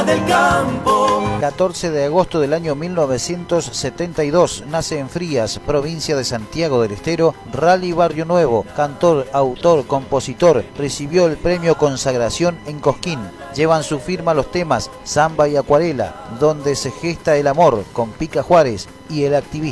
del campo. 14 de agosto del año 1972 nace en Frías, provincia de Santiago del Estero, Rally Barrio Nuevo. Cantor, autor, compositor, recibió el premio Consagración en Cosquín. Llevan su firma los temas Samba y Acuarela, Donde se gesta el amor, con Pica Juárez, y El activista.